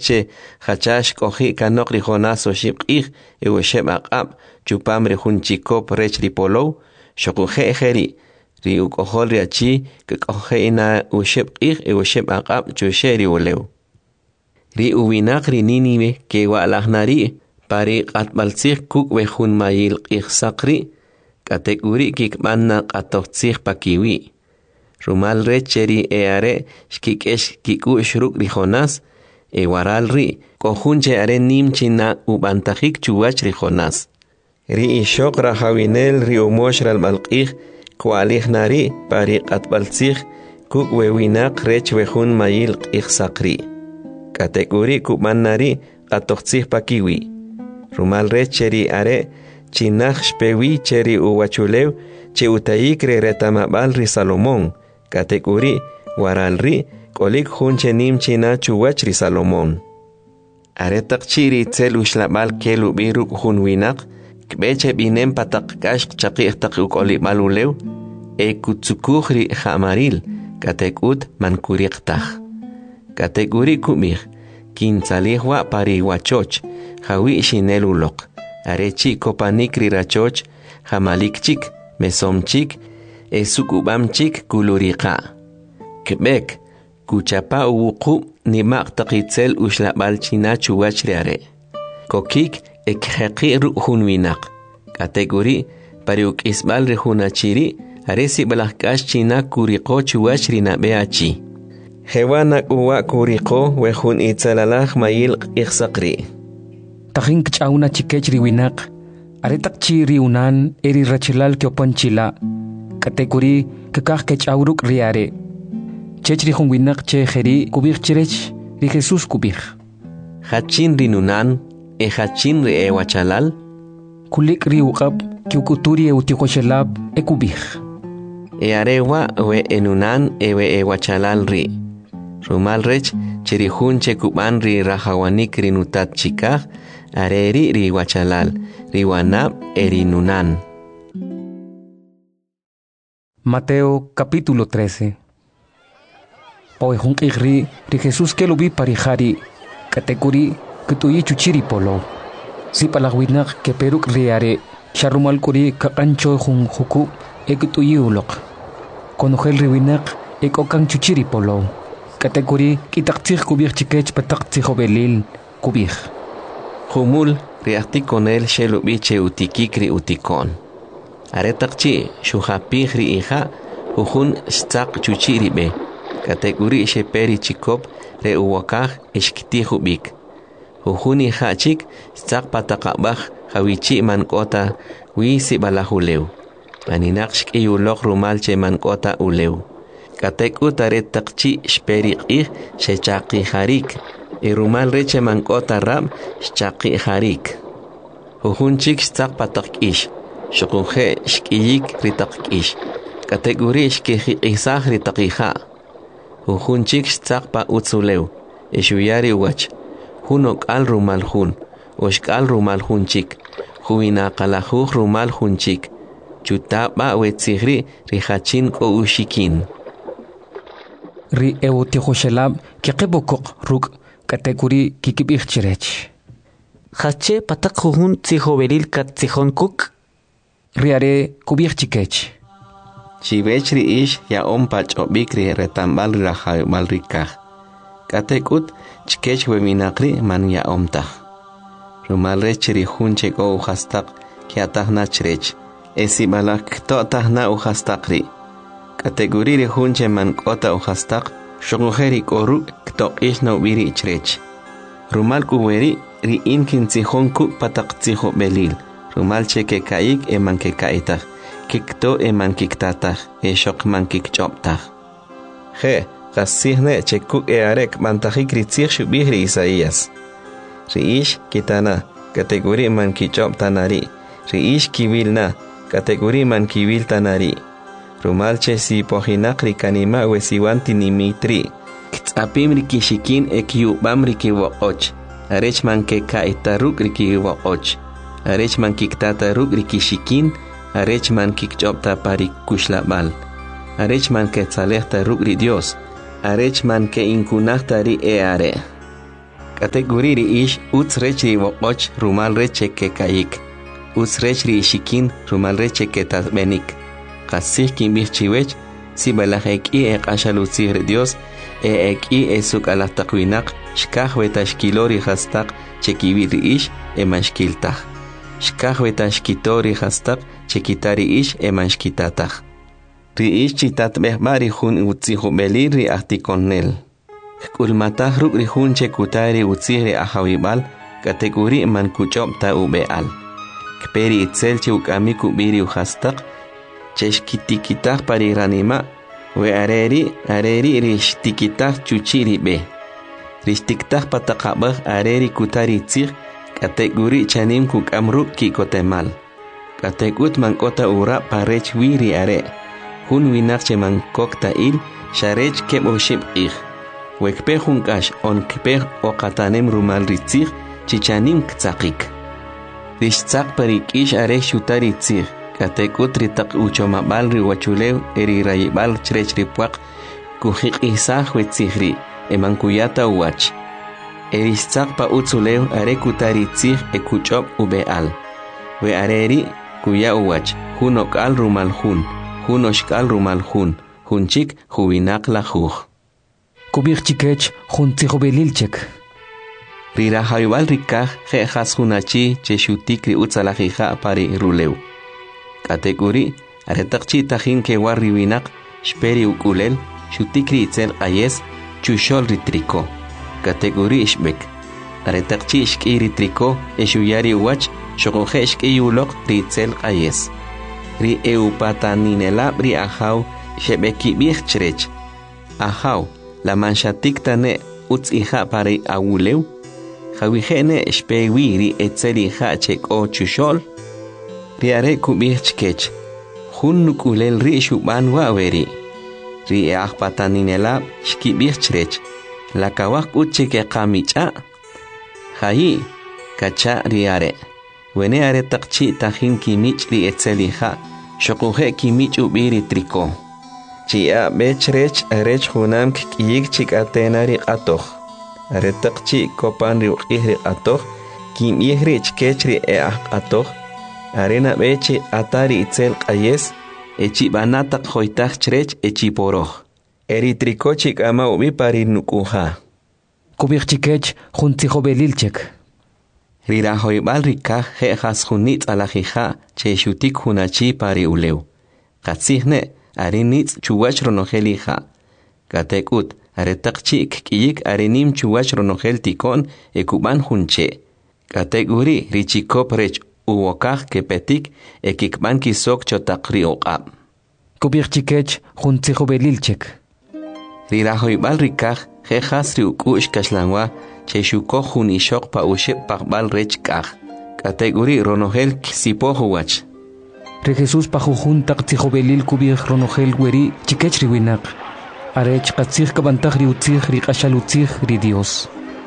che hachash kohi kanok ri Jonás o ship ich e o shep aqab chupam re hun chikop rech ri polo shokuhe heri ri ukohol ri achi ke kohe ina o shep ich e o shep aqab chusheri oleu ri uwinak ri Nínive ke wa alahnari pari qatbalsik kuk we hun mayil ich sakri kategori kikmanna qatohtsik pakiwi rumal recheri eare shkikesh kiku shruk ri Jonás e waral ri kohunche are nimchina ubantajik chuwach ri Jonás ri ishok rahawinel ri umosh ral balqih kwalih nari pari qatbalsik kuk wewinak rech wehun mayil ich sakri kategori kubannari qatohtsik pakiwi rumal recheri are chinach shpewi cheri uwachulew che utayik re retamabal ri Salomón kategori waral ri kolik hunche nimchina chuwach ri Salomón aretak chiri tzel ushlabal kelu biruk hun winak kbeche binem patak kash chaqih tak ukoli malulew e kutsukuh ri hamaril katekut mankuriqtaj kategori kumih kintzalihwa pari wachoch hawi shinelulok arechi kopanik ri rachoch hamalikchik mesomchik esukubamchik kuluriqa kebek kuchapa uwuqu nimaq taqitzel ushlabal china chuwach riare kokik ekheqi ruhun winaq kategori pariuk isbal rehunachiri aresi balahkash china kuriqo chuwach rinabeachi hewana uwa kuriqo wehun itzalalaj mayil iqsaqri tajin kch'awna chikech riwinaq aretak chi riunan eri rachilal kyopanchila kategori kakaj kech'awruk riare chech rihun winaq che jeri kubij chirech ri Jesús kubij hachin rinunan e hachin ri ewachalal kulik riuqab kyukuturi eutiqoshelab e kubij e arewa we enunan ewe ewachalal ri rumal rech cherihun che kuban ri rahawanik rinutat chikaj areri ri wachalal riwanab erinunan. Mateo capítulo 13. Poehun igri ri Jesús que lo vi parijari kategori kutuyi chuchiri polo si palagwinak que peruk riare sharumal kuri kakancho hun huku e kutuyi ulok konogel riwinak e kokan chuchiri polo kategori kitaktir kubir chikech pataktir belil kubir humul riakti con el shelubiche utikikri utikon aretakchi shuhapih ri hija uhun stak chuchiri be kategori sheperi chikop re uwakaj ishkitihubik uhun hija chik stak patakabaj hawichi mankota wisi balahuleu maninaksh iyulok rumalche mankota uleu katekut aretakchi shperi ih shechaqi harik irumal reche mankota rab shchaqi harik uhun chik stak patak ish shukunje shkiyik ritak ish kategori shkiji isaj ritakija uhun chik stak pa utzuleu ishuyari wach hunok al rumal hun oshkal rumal hun chik huina qalajuj rumal hun chik chutaba wetzigri rihachin ko ushikin ri eutihoshelab kiqibukuk ruk kategori kikibij chirech hache patak hun tsijoveril katsijon kuk riare kubij chikech chibech ri ish ya ompach obikri retambal rahamal rikaj katekut chikech weminakri man ya omtaj rumal rech ri hunche ko uhastak kiatajna chirech esibalak totajna uhastakri kategori ri hunche man kota uhastak shugujeri koru ktok ish no biri chirech rumal kuweri ri inkin tsijon kuk patak tsijo belil rumal cheke kaik eman ke kaitaj kikto eman kiktataj shok man kikchoptaj je qasihne chekuk arek mantajik ritzij shubij ri Isaías ri ish kitana kategori man kichop tanari ri ish kivilna kategori man kivil tanari rumal che si pojinak ri kanima wesiwanti nimitri ktzapim ri kishikin ekyubam ri kiwoqoch arech man ke kaitaruk ri kiwoqoch arech man kiktataruk ri kishikin arech man kikchopta pari kushlabal arech man ke tzalehta ruk ri Dios arech man ke inkunajta ri eare Kategori ri ish uts rech ri woqoch rumal reche ke kayik. Uts rech ri shikin rumal reche ke tasbenik. Qasih kimbih chiwech si balaj eki ashalutzih ri Dios eki esuk alah taqwinak shkaj betashkilori hastaq chekibi ri ish mashkiltaj. Shkaj betashkitori hastaq chekitari ish mashkitataj. Ri ish chitat behmari hun utzihubelir ri ahtikonnel. Kulmatah ruk ri hun chekutari utzih ri ahawibal kategori man kuchop ta ubeal. Kperi itzel chukami kubiri uhastaq cheshkitikitah pari ranima we areri rishtikitah chuchiri be. Rishtiktah pataqabah areri kutari tzih kategori chanim kukamruk kikotemal. Kategut mankota ura parech wiri are. Hun winak che mankok ta'il sharech kebo shib'ih. Wekpe junkash on kpe okatanem rumal ritzih chichanim ktzakik. Rishtzak parikish are shutari tzih. Katekut ritak uchomabal riwachulew eri rayibal chrech ripuak kuhik isah wetzihri emankuyata uwach. Erishtzak pa utzulew are kutari tzih ekuchop ubeal. We areri kuya uwach hunokal rumal hun. Hunoshkal rumal hunchik huwinak la juj. Kubir chikech huntzihobelilchek. Rira haywal rikaj jejas hunachi cheshutik ri utzalajija pari rulew. Kategori aretakchi tajin ke warri winak shperi ukulel shutik ri itzel ayes chushol ri triko. Kategori ishbek. Aretakchi ishki ri triko eshuyari uwach shogoje ishki ulok ri itzel ayes. Ri eupataninelab ri ahaw shebeki bich chrech. Ahaw la manshatik tane utzija pari awulew. Jawihene shpewi ri etzeli chek o chushol. Ri are kubich chkech. Hun nukulel ri shuban waweri. Ri eahpataninelab shkibich chrech. La kawak utcheke kamicha. Hayi kacha ri are. Wene are takchi tajin kimich ri etzeliha, shokuje kimich ubiri triko. Chia bechrech arech hunam kiyik chik atenari atoh. Are takchi kopan ri ukihri atoh, kim ihrich kechri atoh. Arena beche atari itzel ayes, echi banatak hoitach chrech echi poroh. Eri triko chik ama ubi pari nukuha. Kubik chikech huntzihobelilchek. Rira hoibal rikaj jejas junitz alajija che shutik hunachi pari ulew. Katzihne arinitz chuwach ronojelija. Katekut aretakchi kiyik arinim chuwach ronojel tikon ekuban hunche. Kategori richikop rech uwokaj kepetik ekikban kisok chotakri oqab. Kubik chikech huntzihobelilchek. Rira hoibal rikaj jejas riukush kashlanwa cheshuko hunishok pa uship pakbal rech kaj. Kategori ronojel sipohuwach. Re Jesús pajujun taktzihobelil kubir ronojel weri chikech riwinak. Arech katzih kabantaj riutzih riqashalutzih ri Dios.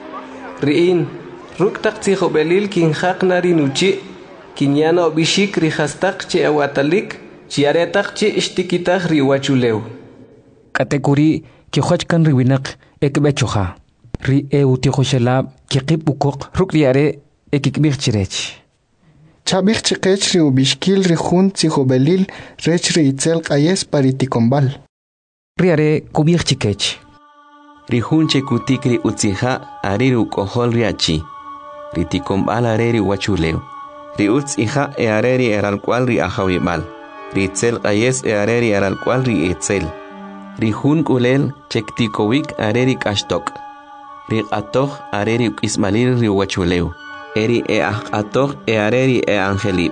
Riin, ruk taktzihobelil kinjak narinuchi, kinyano bishik rihastak che awatalik, chiaretak che ishtikitaj riwachulew. Kategori kihuachkan riwinak ekbechoja. Ri eutihoshelab kikip ukok ruk riare ekikbir chirech. Chabich chikech ri ubishkil ri hun tzihobelil rech ri itzel ayes paritikombal. Riare kubir chikech. Ri hun chekutik ri utzija ariru kohol riachi. Ri tikombal areri wachulew. Ri utzija areri eralcual ri ahawibal. Ri itzel ayes areri eralcual ri itzel. Ri hun kulel chektikowik areri kashtok. Ri atoh areri ismalir ri wachulew. Eri atoh areri angelib.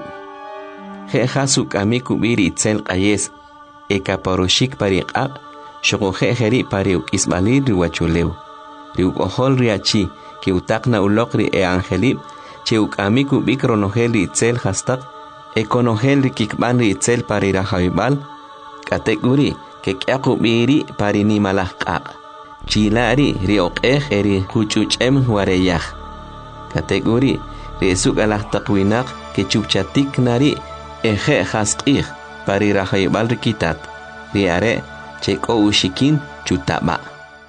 Jehasuk amiku biri itzel ayes. Ekaparoshik pariqab. Shogoje jeri pariuk ismalir ri wachulew. Ri ukohol riachi ki utakna ulok ri angelib. Che amiku bikronogel ri itzel hastak. Ekonogel ri kikban ri itzel parirahawibal. Kategori kekiaku biri parinimalahqaq. Chilari ri oqej eri kuchuchem wareyaj. Kategori ri esuk alahtakwinaq ke chupchatik nari eje hasqij parirahawibal ri kitat. Ri are cheko ushikin chutaba.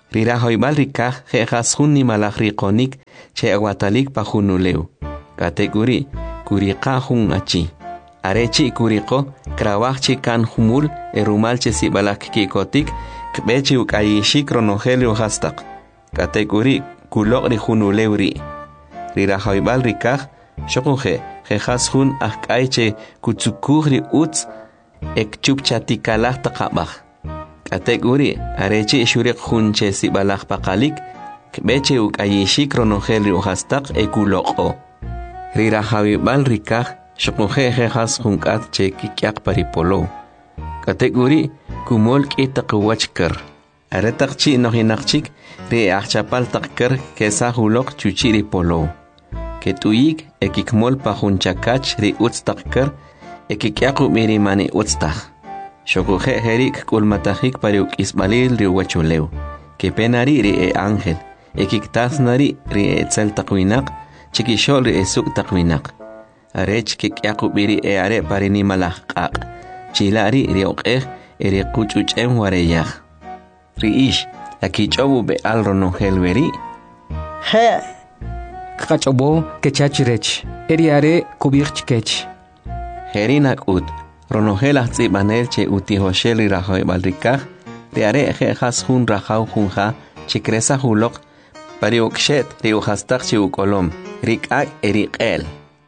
Rirahoybal rikaj jejas hun nimalaj riqonik che aguatalik pa junuleu. Kateguri kuriqa hun achi. Arechi kuriqo krawajchi kan humul erumalche sibalak kikotik kbechi ukayishik ronogelio hastaq. Kateguri kulok junuleu ri. Rirahoybal rikaj shokunje jejas hun akaiche kutsukugri uts ekchupchatikalaj taqabaj. Kateguri arechi shurik hunche sibalaj paqalik kbeche ukayishik ronogelio hastaq ekuloko. Rirahoybal rikaj shokunje jejas hunkat che kikyak paripolo. Kateguri kumol kitaqwachkar. Aretaqchi nohinaqchik re achapal taqkar kesa hulok chuchiri polo. Ketuyik ekikmol pa hunchakach ri utstaqkar ekikyaku mirimani utstaq. Shokuje herik kulmatajik pariuk isbalil ri wachuleu. Kepenari ri ángel. Ekiktasnari ri etzel taqwinak chikishol ri esuk taqwinak. Arech kikyaku biri are parini malaqaq. Chilari ri oqej ri quchuchem wareyaj. Riish akichobu be alrono helveri. He. Kachobo kechachirech. Eriare kubirchkech. Herinak ut. Ronohelas tsibanel che utihoshel Rirahoybal rikaj. Riare jejas hun rajau junja chikresa hulok. Pariukshet riujastaq chiukolom. Rikak eriqel.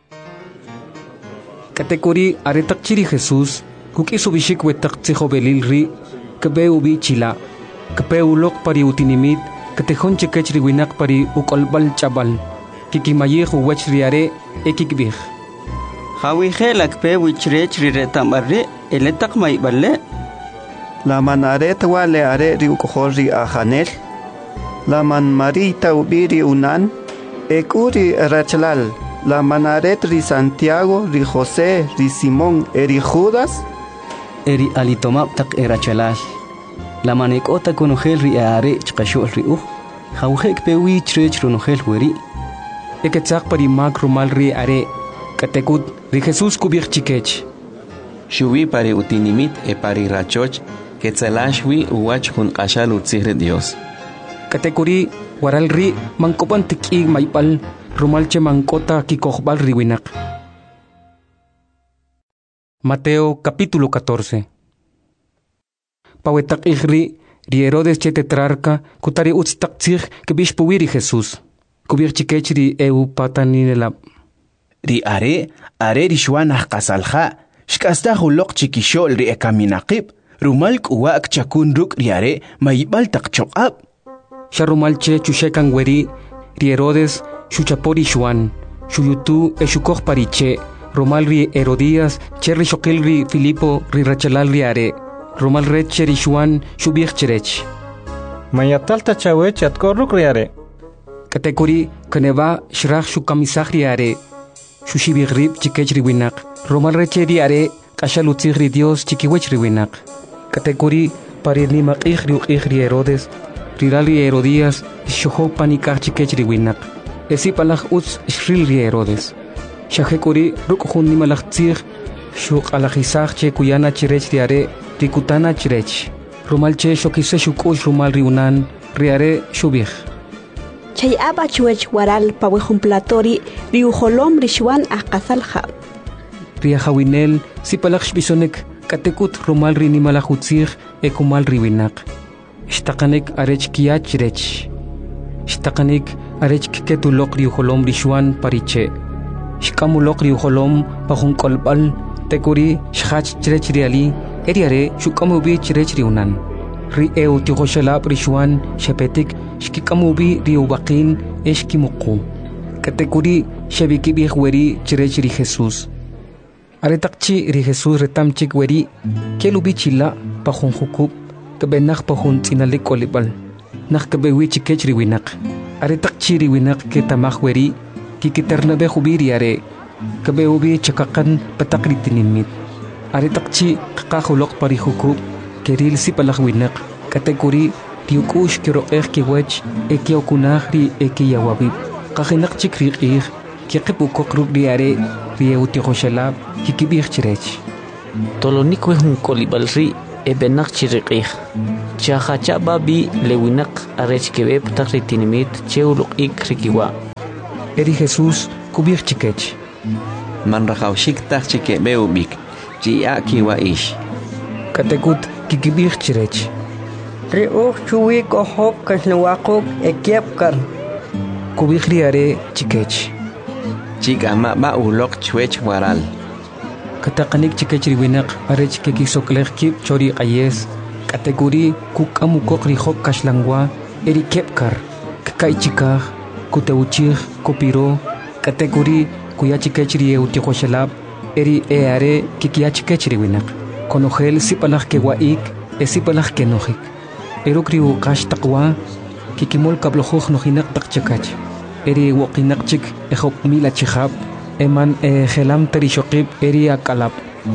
Kateguri aretaqchiri Jesús kukisubishik wetak tzihobelil ri kebeubi chila. Kepeulok pari utinimit ketejon chekech riwinak pari ukolbal chabal. Kikimayej uwech riare ekikbij. Hawijelak pe wichrech riretambarre eletak maiballe. La manaret wale are ri ukohori ajanel. La man marita ubiri unan. Ekuri rachlal. La manaret ri Santiago, ri José, ri Simón, eri Judas. Eri alitomap tak erachalal. La manekota konogel ri are chqashol ri Hawjek pe wichrech ronogel weri. Eketzaq pari mak rumal ri are. Katekut ri Jesús kubij chikech. Shubi pari utinimit pari rachoch ketzalashwi uwach hun qashal utzihre Dios. Katekuri waral ri mankopan tiki maipal rumalche mankota kikojbal riwinak. Mateo capítulo 14. Pawetak ihri ri Herodes che tetrarca kutari utztaktzig kebishpuwiri Jesús. Kubij chikech ri eu pataninelab. Ri are ri shwanah qasalja shkasta hulok chikishol ri ekaminaqib rumal kuwak chakun ruk ri are maybal taqchoqab. Sharumalche chushekan weri ri Herodes shuchapori shwan shuyutu eshukoj pariche romal ri Herodías cherri shokil ri Filipo ri rachalal ri are romal reche ri shwan shubij cherech. Mayatalta chawech atkorruk ri are. Katekuri kaneva shraj shukamisaj ri are shushibij rib chikech ri winak romal reche ri are kashalutzig ri Dios chikiwech ri winak. Katekuri parirni maqij ri uqij ri Herodes riral ri Herodías shoho panikaj chikech ri winak. Esi palaj utz shril ri Herodes. Shahekuri rukjun nimalaj tzig shuk alajisaj che kuyana chirech ri are rikutana chirech. Rumal che shokise shukush rumal ri unan ri are shubij. Chay abachuech waral pawejumplatori ri ujolom ri shwan aqasalja. Ri hawinel si palaj shbisonek katekut rumal ri nimalaj utzig ekumal ri winak. Shtaqanek arech kiyach rech. Shtaqanek arech ketulok ri ujolom ri shwan pariche. Shkamulok ri ujolom pajun kolbal tekuri shhach cherech ri ali eriare shukamubi cherech ri unan. Ri eu tihoshalab ri shwan shepetik shkikamubi ri ubaqin eshkimuqu. Katekuri shabikibij weri cherech ri Jesús. Aretakchi ri Jesús retamchik weri kelubi chila pajun hukub kebenaj pajun tzinalik kolibal. Nak kebewi chikech ri winak. Aretakchi ri winak ketamaj weri kikiternabe hubiri are kabeubi chakakan patakri tinimit. Aretakchi kakahulok pari hukub keril si palak winak kategori tiukush kiroqej kiwech ekiokunaj ri ekiyawabib. Kahinak chikriqij kikipukok ruk ri are ri eutihoshalab kikibij chirech. Tolonik wehun kolibal ri ebenak chiriqih. Chahacha babi lewinak arech kebeb tak ritinimit cheuluk ik rikiwa. Eri Jesús kubir chikech. Man rajawshik tak chikebe ubik. Chia kiwa ish. Katekut kikibir chirech. Riuh chuwi kohok kasnawakok ekiapkar. Kubir riare chikech. Chikama ba ulok chwech waral. Katakanik chikech riwinak arech kekisoklech kip chori ayes. Kategori kukamukok rihok kaslangwa eri kepkar. Kakai chikah kuteuchih kopiro. Kategori kuya chikech rieu tikoshalab eri eare kikia chikech riwinak. Konogel sipalach kewaik esipalach kenojik. Erokriu kash takwa kikimol kablojuj nojinak takchakach. Eri wokinak chik ejop mila chihab eman gelam terishokib eri akalap.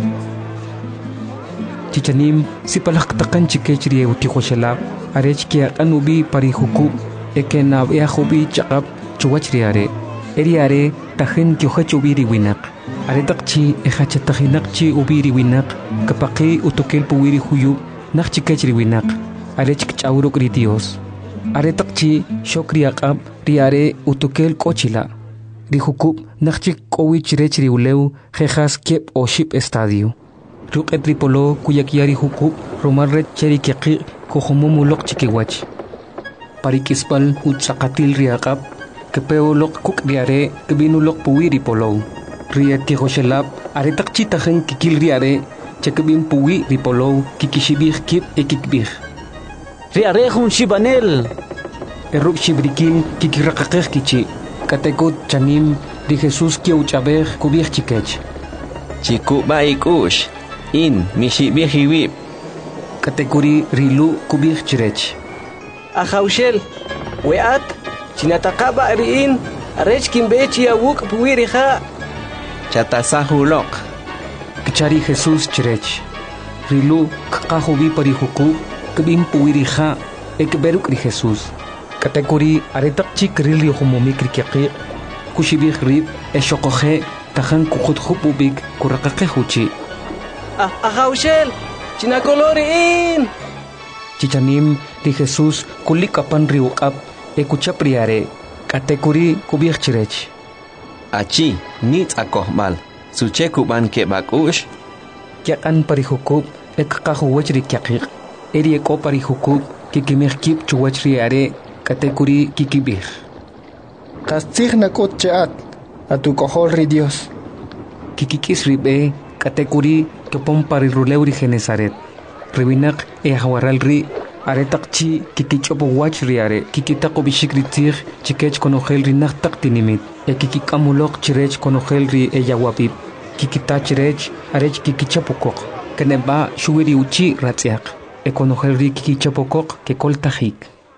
Chichanim sipalach takan chikech rieu tikoshalab arech kia anubi parihuku ekenab eahubi chakab chuwach riare. Eri are tajen kyohach ubiri winak. Aretakchi ejachatahinakchi ubiri winak kapaki utokel puwiri huyub nakchikech riwinak arechk chauruk ri Dios. Aretakchi shokri akab riare utokel kochila rihukub nakchik kowich rech riuleu jejas kep o ship estadio. Ruk etripolo kuyakiari hukub romar rech cherikeki kohomomulok chikiwach. Parikispal utsakatil riakab kepeolok kuk riare kebinulok puwiri polo. Rieti Joshelab, aretak chitajen kikil riare, chekebin puwi ripolo, kikishibih kip ekikbih. Riare hun shibanel. Eruk shibrikin kikirakakeh kichi, katekot chanim, di Jesús kiauchabeh kubih chikech. Chiku baikush, in mishibih hiwib. Katekuri rilu kubih chirech. Ahaushel, weat, chinatakaba riin, arech kimbechi awuk puwi riha. Chatasahulok. Kichari Jesús chirech. Rilu kakahubi parihuku kebin puwirija ekberuk ri Jesús. Katekuri aretak chik rili homomik rikiaqi kushibih rib eshokoje tajan kukutjupubik kurakaqe huchi. Ahaushel, chinakoloriin. Chichanim ri Jesús kulikapan riukap ekuchapriare. Katekuri kubih chirech. Achi, nit akohmal. Suche kuban ke bakush. Kiakan parihukub ekakahuwach rikiaqi. Eri eko parihukub kikimih kip chuwach riare katekuri kikibih. Kastzig nakot cheat atukohol ri Dios. Kikikis ribe katekuri kepon pariruleu ri Genesaret. Ribinak ehawaral ri aretakchi kikichopo wach riare kikitako bishikritir chikech konogel ri naktak tinimit. Kikikamulok chirech konogel ri eyawapip. Kikita chirech arech kikichapokok. Keneba shuwiri uchi ratziak. Konogel ri kikichapokok kekol tajik.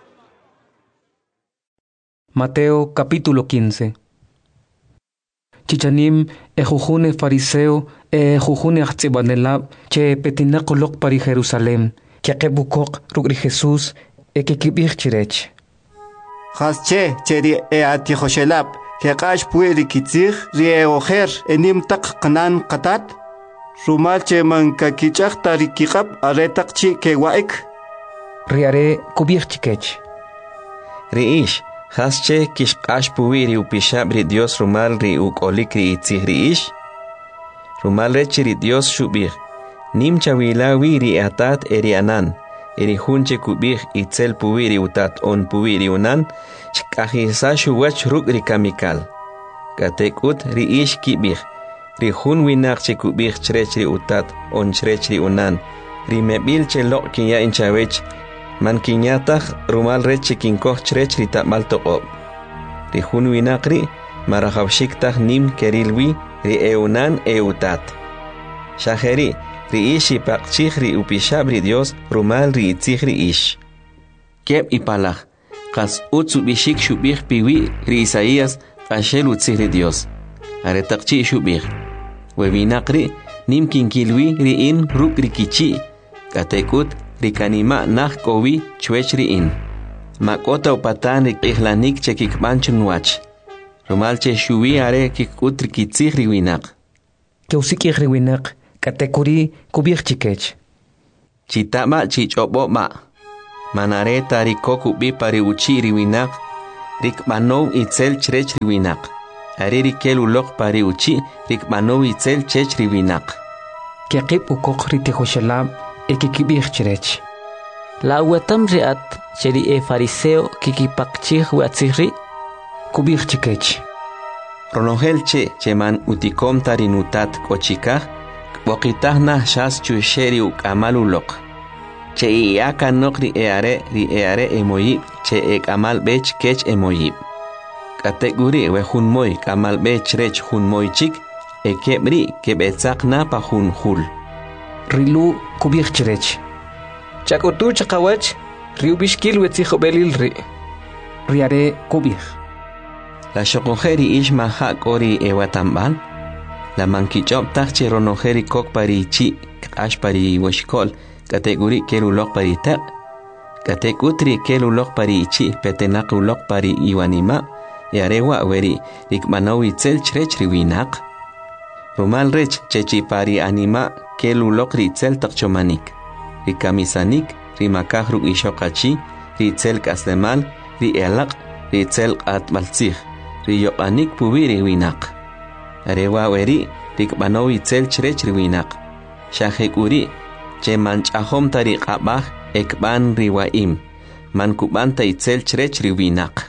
Mateo capítulo 15. Chichanim ejujune fariseo ejujune achzibanelab che petinakolok pari Jerusalem. Kiakebukok rugri Jesús ekikibich chirech. Hasche cheri ati Joshelab. Kekash pueri kitzig rieoher enim tak kanan katat rumal che man kakichak tarikikap aretak chi kewaik riare kubir chikech riish hasche kishkash puiri upishab ri Dios rumal ri ukolik ri itzig riish rumal rechi ri Dios shubir nim chawilawi ri atat erianan eri hunche kubir itzel puiri utat on puiri unan Chkahisa shuwach ruk ri kamikal. Katekut ri ish kibih. Ri hun winak chekubih chrech ri utat on chrech ri unan. Ri mebil chelok kinya inchawech. Man kinyatach rumal rech kinkoh chrech ri tamal toqob. Ri hun winak ri marahawshiktach nim kerilwi ri eunan eutat. Shaheri ri ish ipakchich ri upishab ri Dios rumal ri itzich ri ish. Keb ipalach. Kas utsu bishik shubih piwi ri Isaías ashel utzih ri Dios. Aretakchi shubih. Webinakri nim kinkilwi ri in ruk ri kichi. Katekut ri kanima nah kowi chwech ri in. Makota upatan ri ihlanik che kikbanchun wach. Rumal che shuwi are kikut ri kitzih ri winak. Keusikih ri winak katekuri kubih chikech. chitama chichoboma manareta rikoku bipari uchi riwinak rikmanow itzel chrech riwinak ariri kelulok pari uchi rikmanow itzel chech riwinak Kiaqib ukoq ritihoshalab ekikibih chrech La watam riat cheri fariseo kikipakchih watsihri kubih chikech Ronogel cheman utikom tarinutat kochikah Bokitahna shas chusheri ukamalulok che iaka nokri eare emoyib che ekamal bech kech emoyib kategori we hunmoy kamal bech rech hunmoy chik ekebri kebetzakna pa hunhul rilu kubih chrech Chakotu chakawach riu bishkil wetzijo belil ri riare kubih La shokojeri ishma hak ori ewatambal La mankichop tachi ronojeri kok pari chi ash pari washkol kategori kelulok pari tak kategutri kelulok pari chi petenak ulok pari iwanima yarewa weri rikmanawi tzel chrech riwinak Rumal rech chechi pari anima kelulok ritzel takchomanik rikamisanik rimakahru ishokachi ritzel kaslemal rielak ritzel atmaltzih riyokanik pubi riwinak Arewa weri rikmanawi tzel chrech riwinak Shahekuri che manchahom tariqabah ekban riwaim mankubanta itzel chrech riwinak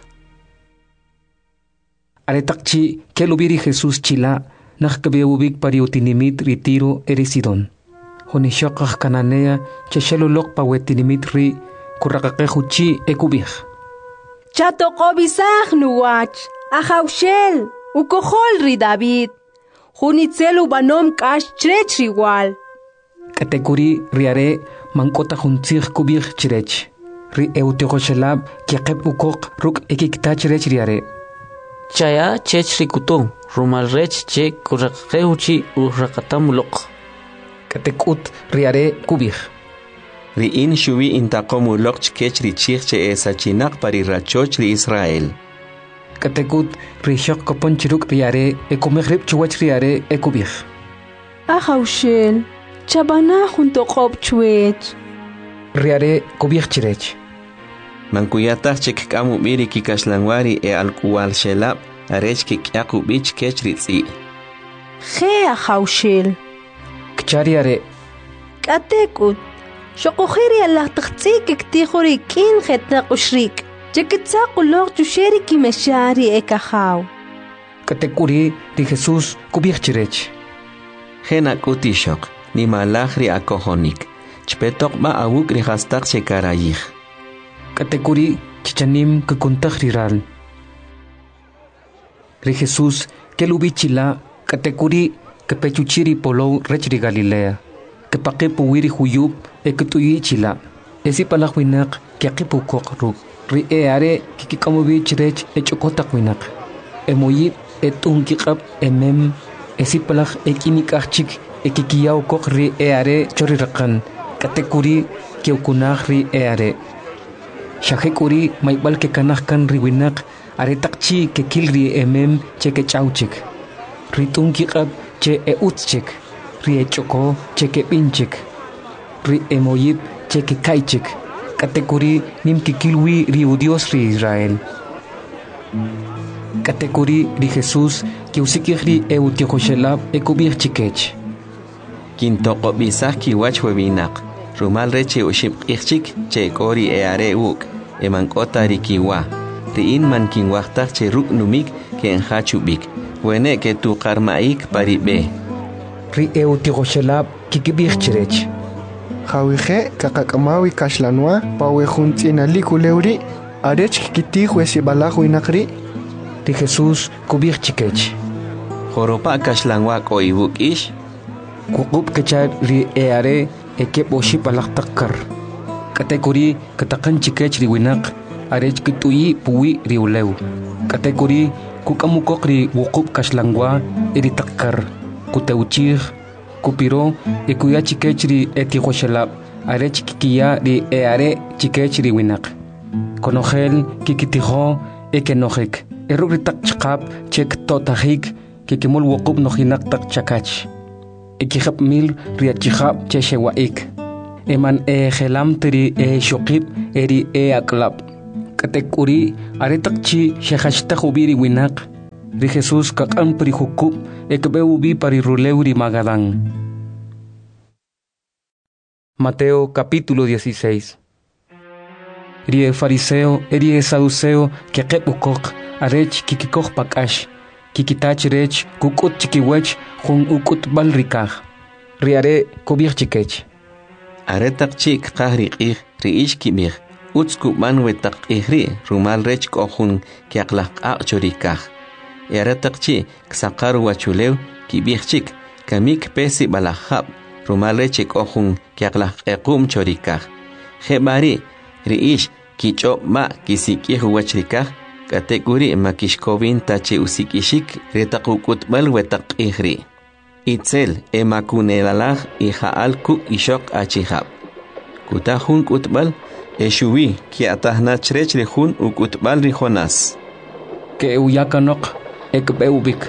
Aretakchi kelubiri Jesús chila nakkabeubik pariutinimit ritiro erisidon Honishokah kananea cheshelulok pawetinimit ri kurakaqehuchi ekubih Chatokobisaj nuwach Ajaushel Ukohol ri David Junitzelu banom kash chrech riwal Kategori riare mankota juntzig kubih chrech ri eutegoshelab kiaqeb ukok ruk ekikta chrech riare Chaya chech rikutu rumal rech che kurakeuchi urakatamulok Katekut riare kubih Riin shuvi intaqomulok chkech richich che esachinak pari rachoch ri Israel Katekut rishok kopon chiruk riare ekumeghrib chuwach riare ekubih Ajaushel Chabana junto qob chuech riare kubih chrech Mankuyatach chek kamu biri kikashlanwari alkuwal shelab arech kikyaku bich kech ritzi Ge Ajaushel Kchariare Katekut Shokohiri Allah taqtsik iktihuri kin khetnaq ushrik Chekitsaqulok chusheri kimeshari ekajaw Katekuri ri Jesús kubih chrech Jena kutishok ni malahri akohonik chpetok ma awuk ri hastak shekarayih Katekuri chichanim kukuntag riral Ri Jesús kelubichila katekuri kepechuchiri polo rech ri Galilea kepaqipuwiri huyub ekutuyi chila esi palahwinak kiaqipu koqruk ri eare kikikamubi chrech echokotak winak emoyib etunkiqab emem esi palah ekinikachik ekikiyaw koq ri eare choriraqan katekuri kiukunaq ri eare Shahekuri maibal ke kanahkan riwinak aretakchi ke kilri emem che ke chauchik ritunkiqab che eutchik ri echoko che ke pinchik ri emoyib che ke kaichik katekuri nim ke kilwi ri udios ri Israel katekuri ri Jesús ke usikihri eutiohoshelab ekubir chikech Kintoko bisah kiwach webinak Rumal reche ushib ichik che kori eare uk emankota rikiwa Riin man kinwachtak che ruk numik ke enhachubik Wene ke tu karmaik paribe Ri eutigoshelab kikibich chrech Jawije kakakamawi kashlanwa pawejuntzina likuleuri arech kikitih wesibalahu inakri Ri Jesús kubich chikech Joropa kashlanwa koibuk ish Kukub kechar ri eare ekep oship alaktakar kategori katakan chikech riwinak arech kituyi puwi riulew kategori kukamukok ri wukub kashlangwa iritakar kuteuchir kupiro ikuya chikech ri etihoshelab arech kikiya ri eare chikech riwinak konogel kikitijo ekenojek eruritak chqab chek totahik kikimul wukub nojinak tak chakach Ekihap mil riachihap cheshewaik eman gelam teri shokib eri aklab. Katekuri aretakchi shehashta ubiri winak. Ri Jesús kakam pri hukub ekbe ubi pari ruleuri magadán. Mateo capítulo 16. Rie fariseo eri saduceo que kepukok arech kikikok pakash kikitach rech kukut chikiwech jun ukut balrikaj. Riare kubir chikech. Aretak chik kahri riish kibir utsku manwetak ihri rumal rech kohun kiaklak chorikaj. Aretak chi ksakar wachulew kibir chik kamik pesi balahab rumal rech kohun kiaklak chorikaj. Hebari riish kichop ma kisikih wachrikaj kategori makishkovin tache usikishik retakukut balwetak ihri. Itzel emakunelalaj ijaal ku ishok achihab. Kutahun kutbal eshuwi kiatahna chrech rejun ukutbal rijonas. Ke uyakanok ekbeubik.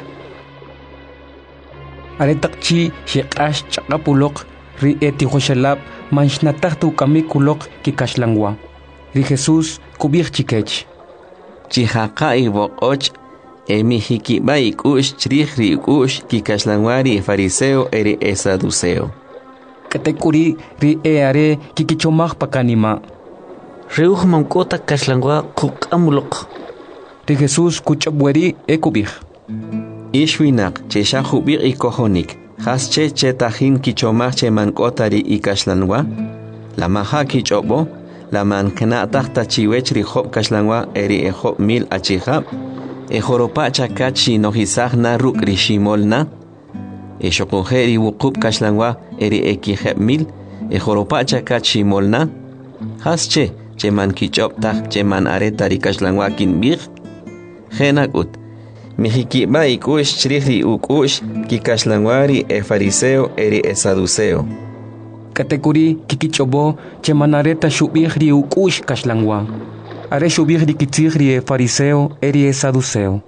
Aretakchi shekash chakapulok ri etihoshelab manshnatahtu kamikulok kikashlangwa. Ri Jesús kubir chikech. Chihaka ibokoch Emihikibay ikush chrihri ikush kikashlanwari fariseo eri saduceo. Katekuri ri eare kikichomaj pakanima. Reuj mankota kashlangwa kukamulok. Ri Jesús kuchabweri ekubij. Ishwinak cheshahubir ikohonik. Hasche chetahin kichomaj che mankotari ikashlanwa. La maha kichobo. La mankana tahta chiwech rijob kashlanwa eri ejob mil achihab. Ejoropa chakachi nohisagna ruk rishimolna. Eshokojeri wukub kashlangwa eri ekijemil. Ejoropa chakachi molna. Hasche cheman kichopta cheman aretari kashlangwa kinbir. Genakut. Mijikiba ikush chrihri ukush kikashlangwari fariseo eri saduceo. Katekuri kikichobo cheman areta shubihri ukush kashlangwa. Are shubir di kitzigri fariseo eri saduceo.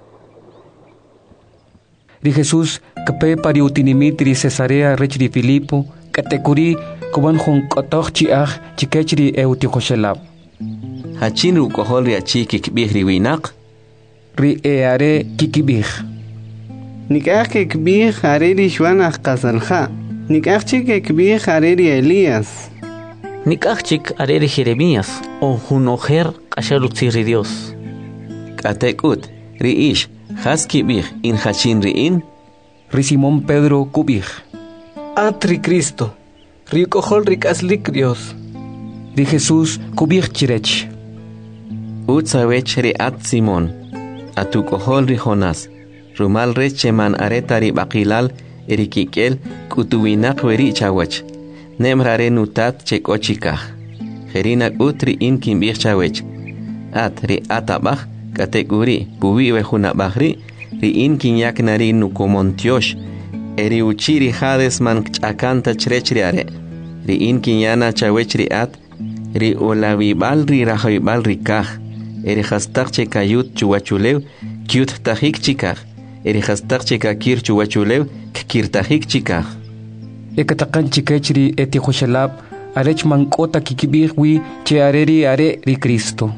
Ri Jesús kape pari utinimitri Cesarea rechri Filipo katekuri koban hon kotoch chiach chikechri eutihoshelab. Hachinru kohol achi kikbihri winak. Ri are kikibih. Nikach kikbih areri shwanach kasalha. Nikach kikbih areri Elías. Nikachik areri Jeremías o junojer kashalutziri Dios. Katekut riish haskibih in hachin riin. Ri Simón Pedro kubih. Atri Cristo. Ri kohol rikaslik Dios. Ri Jesús kubih chirech. Utsawech ri at Simón. Atu kohol ri Jonas. Rumal recheman aretari bakilal erikikel kutuwinak weri chawach. Nemrare nutat chekochikaj. Jerinak utri in kimbir chawech. At ri atabaj kategori bubi wejunabajri ri in kinyaknari nukomontiosh. Eri uchiri hades man chakanta chrechriare. Ri in kinyana chawechri at ri olavibal ri rajoibal rikaj. Eri hastak chekayut chuwachulew kyut tajik chikaj. Eri hastak chekakir chuwachulew kkirtajik chikaj. Ekatakan chikechri etihoshelab arech mankota kikibihwi che areri are ri Cristo.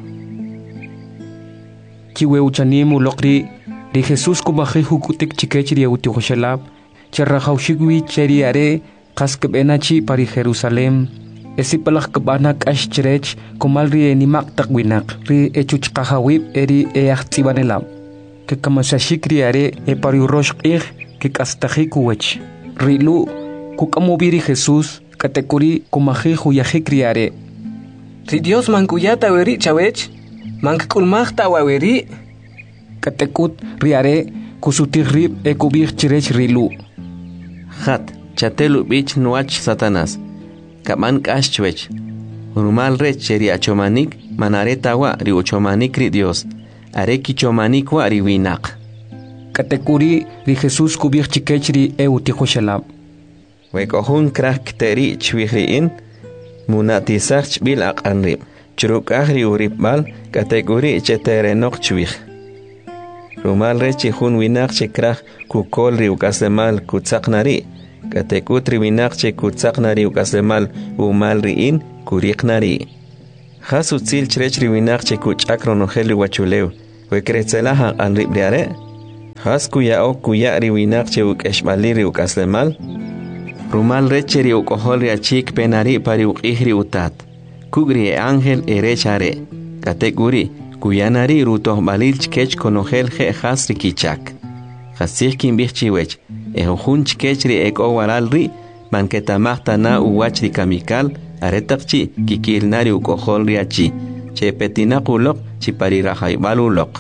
Kiwe uchanimu lokri ri Jesús kubaji hukutik chikechri etihoshelab che rajaushigwi cheri are kaskbenachi pari Jerusalem. Esipalak kabana kash cherech komal ri enimak takwinak ri echuchkahawib eri eachtibanelab. Que kamasashikri are e pari urosh que kastajikuwech. Rilu kukamubiri Jesús katekuri kumajihu yajikriare. Ri Dios mankuyata weri chawech, mankulmachta waweri. Katekut riare kusutirrib ekubir chirech rilu. Hat chatelu bich nuach Satanás. Kaman kashchwech. Rumal rech cheri achomanik manaretawa ri uchomanik ri Dios. Areki chomanik wa ri winak. Katekuri ri Jesús kubir chikechri eutihoshelab. Wekohun krak teri chwihriin munatisach bil aqanrib. Churukahri uribal kategori cheterenok chwih. Rumal rechi hun winak chikrak kukol ri ukasemal kutsaknari. Katekut riwinak che kutzaknari ukaslemal umal riin kuriknari. Has utzil chrech riwinak che kuchak ronogel wachuleu. Wekretzelaha an ribriare. Has kuyao kuya riwinak che ukeshbaliri ukaslemal. Rumal recheri ukohol riachik penari pari ukihri utat. Kugri e ángel erechare. Katekuri kuyanari rutoh balil chkech konogel je has rikichak. Hasih kimbichiwech. Ehun chkechri eko waralri manketamahta na uwachri kamikal aretakchi kikilnari ukohol riachi che petinakulok chiparirajaibalulok.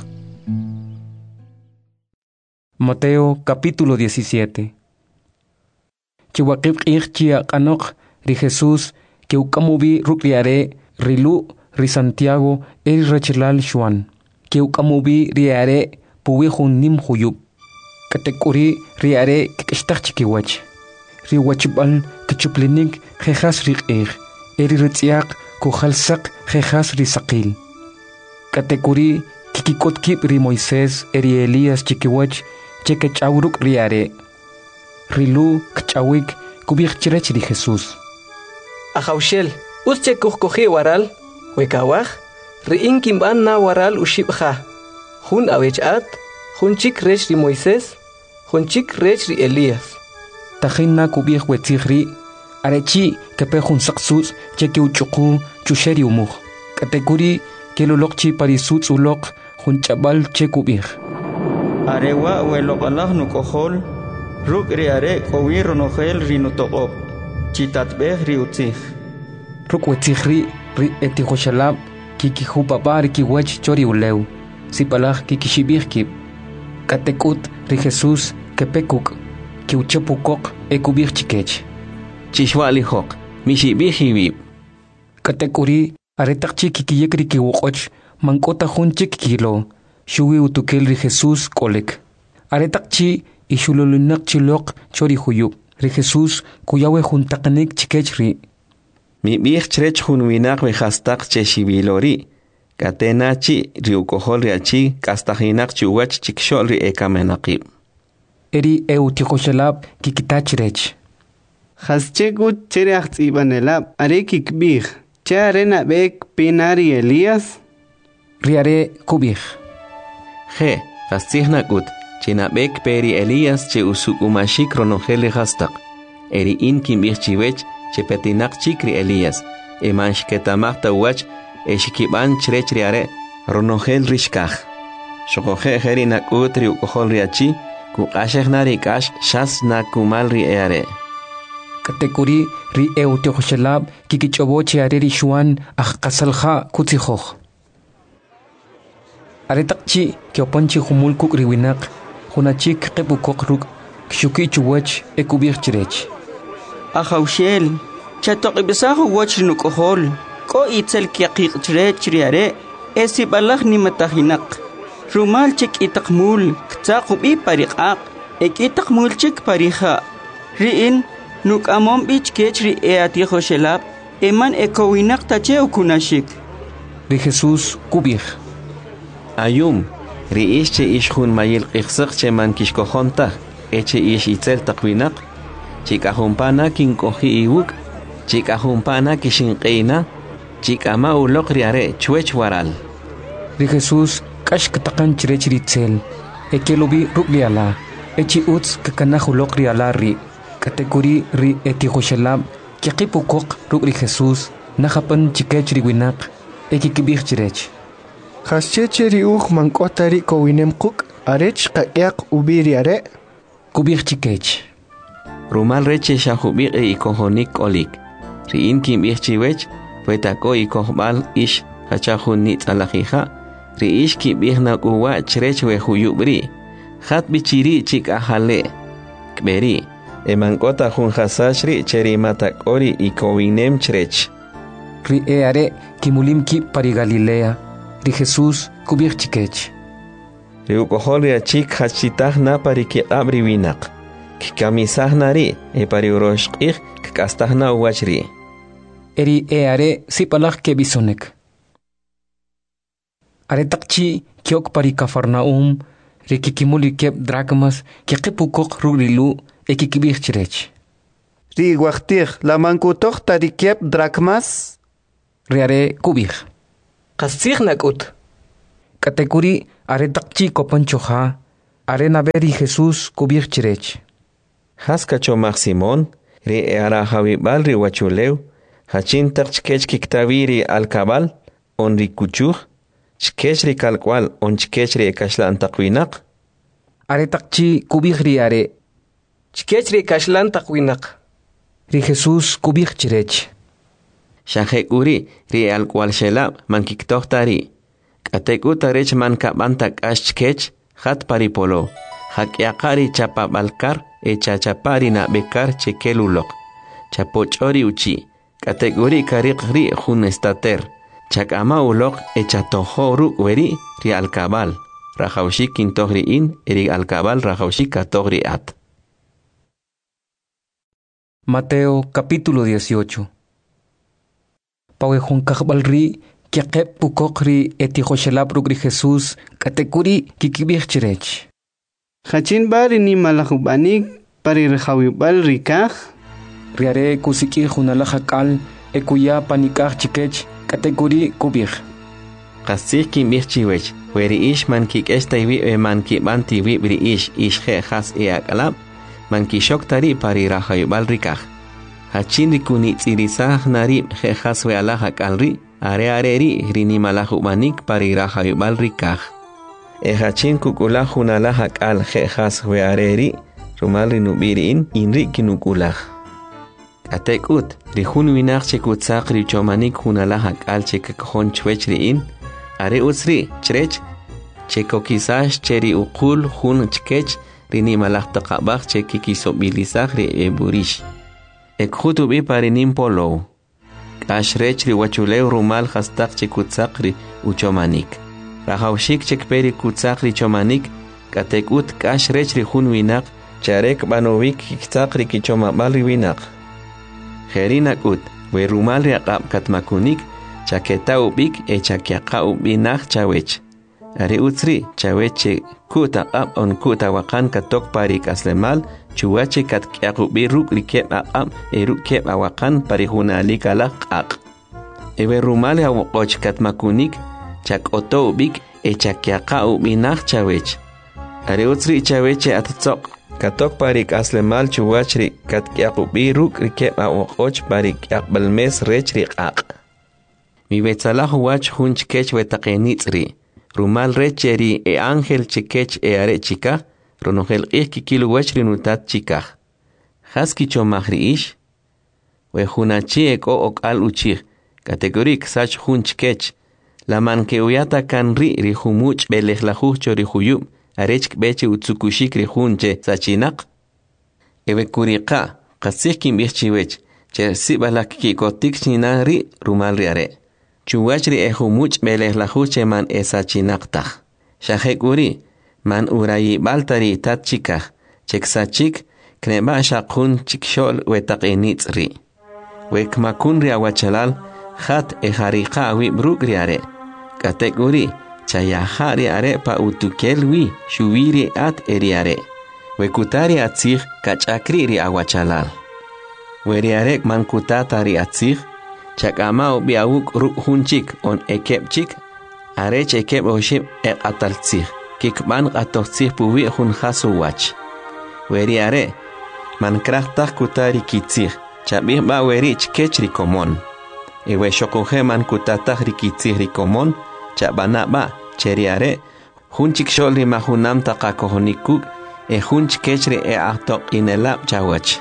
Mateo capítulo 17. Chiwakib ichia kanok ri Jesús que ukamubi rukriare rilu ri Santiago eri rechelal Juan que ukamubi riare puwihun nim huyub. Katekuri riare kikishtakchikiwach. Riwachibal kichuplinik jejas riqir. Eri ritziak kujalsak jejas risakil. Katekuri kikikotkip ri Moisés eri Elías chikiwach chekechawruk riare. Rilu kchawik kubichirech ri Jesús. Ajaushel, usche kuhkoji waral, wekawaj, riin kimban na waral ushibja. Jun awechat, jun chik rech ri Moisés, Honchik rech ri Elías. Tajina kubih wetzigri, arechi kepejun saksus cheki uchuku chusheri umuj. Katekuri kelolokchi parisutz ulok hunchabal chekubih. Arewa welokalaj nukohol, ruk ri are kowir ronogel ri nutokop, chitatbeh ri utzig. Ruk wetzigri ri etihoshalab kikihupapar kiwech chori uleu, sipalaj kikishibih kip. Katekut ri Jesús kepekuk ki uchepukok ekubih chikech. Chishwalihok mishibihibib. Katekuri aretakchi kikiyekri kiwokoch mankota hunchik kilo shuwi utukel ri Jesús kolek. Aretakchi ishululunak chilok chori huyub. Ri Jesús kuyawe juntaknik chikech ri. Mibih chrech hunwinak wejastak cheshibilori. Katenachi riukohol riachi kastahinak chuwach chikshol ri ekamenaqib. Eri eutihoshalab kikitachrech. Haschegut chereach ibanelab are kikbih. Charena bek pinari Elías. Riare kubih. Je, hastihnakut chinabek peri Elías che usukumashik ronogeli hastak. Eri in kimbih chiwech che petinak chikri Elías. Emanshketamachta wach Eshikiban chrech riare ronogel rishkaj. Shokoje heri nakut riukohol riachi kukashech narikash shas nakumal riare. Katekuri ri eutihoshalab kikichobo chiare ri Juan ajkasalja kutzihoj. Aretakchi kiopanchi humul kuk riwinak hunachik kepukok ruk kshuki chuwach ekubir chirech. Ajaushel chatoqibisahu wach rinukohol. Ko itzel kiaqiq chrech riare esibalaj ni matahinak rumal chik itakmul ktsaqubi pariqaq itakmul chik parija riin nuk amom bich kech ri eatijo shelab eman ekowinak tache ukunashik. Ri Jesús kubih. Ayum ri ische ishun mayil qixsaq che man kishkojonta eche ish itzel taqwinak chikajumpana kinkoji iwuk chikajumpana kishinqeina Chikama ulok riare chuech waral. Ri Jesús kash katakan chirech ritzel. Ekelobi rukriala. Echi utz kakanah ulok riala ri. Katekuri ri etihoshalab. Kiakipukok ruk ri Jesús. Nahapan chikech riwinak. Ekikibih chirech. Hascheche ri uj mankota ri kowinem kuk. Arech kakiak ubi riare. Kubih chikech. Rumal reche shahubik ikohonik olik. Ri inkim ich chiwech. Puetako ikohbal ish hachahun nit alajija, ri ish kibihna kuwa chrech wehuyubri, hat bichiri chik ahale, kberi, emankota hun hasashri cheri matakori ikowinem chrech. Ri eare kimulim ki pari Galilea, ri Jesús kubih chikech. Ri ukoholia chik hachitahna pari ki abri winak, kikamisahnari e pari uroshqih kastahna uwachri. Eri eare sipalaj kebisonek. Aretakchi kiok pari Cafarnaum, rikikimuli kep drachmas, kikipukok rurilu, ekikibich chirech. ri waqtij la mankutoq tarikiep dracmas. Riare kubij. Qasij nakut. Katekuri are takchi kopanchoja. Are naberi Jesús kubij chirech. Haskacho Max Simón, ri ara Javibal ri wachuleu, hachin takchkech kiktaviri al cabal, on ri kuchuj, chkech ri kalkwal on chkech ri kashlan takwinaq. Are takchi kubij ri are. Chkech ri kashlan takwinaq. Ri Jesús kubij chirech. Shajek uri ri al kwal shelab man kiktohtari. Kateku tarech man kabantak ashchkech, hat paripolo. Hakyakari chapa balkar e chachapari na bekar chekelulok. Chapochori uchi. Kategori karikri jun estater. Chakama ulok e chatohoru weri ri alkabal. Rajaushi kintogri in eri alkabal rajaushi katogri at. Mateo capítulo 18. Pawejun kakbalri kiakep pukokri etijoshelab rugri Jesús katekuri kikibij chirech. Hachin bari ni malahubanik pari rejawibal rikaj. Riare kusiki junalajakal ekuya panikaj chikech katekuri kubij. Qasij kimbij chiwech, weri ish man kikesta iwi man kibanti iwi bri ish he has e akalab, man kishok tari pari rajawibal rikaj. Hachin rikuni tsirisaj nari he has we alajak alri, are rini malahubanik pari rajawibal rikaj. Hachin kukulaj junalajak al he has we areri, rumal rinubiriin inri kinukulaj. Atekut, rihun winaq chekutzaq richomanik junalajak al chekakjon chwech riin, are usri chrech, chekokisash cheri uqul jun chkech rini malajtaqabaj chekikisobilizaj ri eburish. Ekhutubi parinim polo. Kashrech riwachuleu rumal hastaq chekutzaq ri uchomanik. Rajawshik chekperi kutzaq richomanik, katekut kashrech rihun winaq charek banovik kitzaq rikichomabal riwinaq. Jerinak ut, we rumal riaqab katmakunik, chaketa ubik e chakiaqa ubinaq chawech. Ari utsri, chaweche kutaqab on kutawakan katok parik aslemal, chuwache katkiaqubi ruk rikeb aqab e rukeb awakan parihunalik alaq aq. Ewe rumal awqoch katmakunik, chakoto ubik e chakiaqa ubinaq chawech. Ari utsri chaweche atzoq. Katok parik aslemal chuwachri katkiaqubi ruk rikeb awqoch parik aqbalmes rech riqaq. Mi betzalah wach hun chkech wetaqenitzri. Rumal recheri e ángel chikech e are chika, ronogel kikil wach rinutat chika. Haski chomahri ish. We hunachi eko okal uchich. Kategorik sach hun chkech. La man que uyata kan ri humuch belejlajuch chorihuyub. Arech beche utsukushik rihunche sachinak. Ewe kuriqa, qasih kimbih chiwech, che sibalak kikotik chinari rumal riare. Chuwachri ehumuch belejlajuche man esachinaqtaq. Shahekuri, man urayi baltari tat chikaj, cheksachik, kneba shaqun chikshol wetaqenitzri. Wekmakun riawachalal, hat ejariqa awib ruk riare. Katekuri, chayahari are pa utukelwi shuwiri at eriare. Wekutari atzig kachakri ri awachalal. Weriarek mankutatari atzig, chakama biawuk ruk hunchik on ekepchik, arech ekep oshib ataltzig, kikban atotzig puwi hun hasuwach. Weriare, mankrachtak kutari kitzig, chabih ba werich kechri komon. Ewe shokoje mankutatak rikitzig rikomon, chabanaba cheriare hunchik sholri mahunam taqakohonikuk e hunch kechri e ahtok inelab chawach.